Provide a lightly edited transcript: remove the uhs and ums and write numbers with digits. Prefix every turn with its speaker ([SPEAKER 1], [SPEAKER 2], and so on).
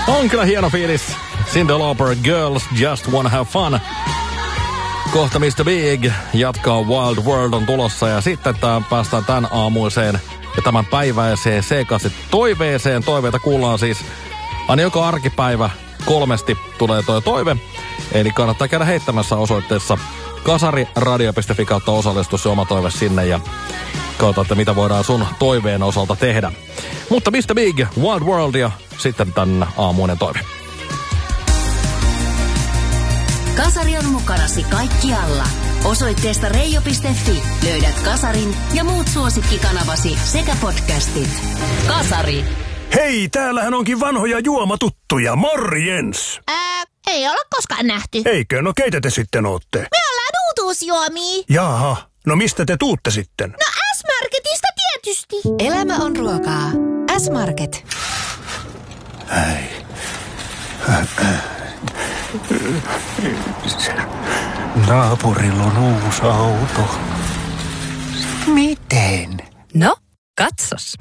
[SPEAKER 1] On kyllä hieno fiilis. Cyndi Lauper, Girls Just Wanna Have Fun. Kohta Mr. Big jatkaa Wild World on tulossa ja sitten päästään tämän aamuiseen ja tämän päiväiseen sekaisin toiveeseen. Toiveita kuullaan siis aina joka arkipäivä 3 tulee toi toive. Eli kannattaa käydä heittämässä osoitteessa kasariradio.fi kautta osallistua se oma toive sinne ja katsotaan, että mitä voidaan sun toiveen osalta tehdä. Mutta Mr. Big, Wild World ja sitten tän aamuinen toive.
[SPEAKER 2] Kasari on mukanasi kaikkialla. Osoitteesta reijo.fi löydät Kasarin ja muut suosikkikanavasi sekä podcastit. Kasari.
[SPEAKER 3] Hei, täällähän onkin vanhoja juomatuttuja. Morjens!
[SPEAKER 4] Ei olla koskaan nähty.
[SPEAKER 3] Eikö? No keitä te sitten ootte?
[SPEAKER 4] Me ollaan uutuusjuomia.
[SPEAKER 3] Jaha, no mistä te tuutte sitten?
[SPEAKER 4] No S-Marketista tietysti.
[SPEAKER 2] Elämä on ruokaa. S-Market.
[SPEAKER 3] Naapurilla on uusi auto. Miten?
[SPEAKER 2] No, katsos.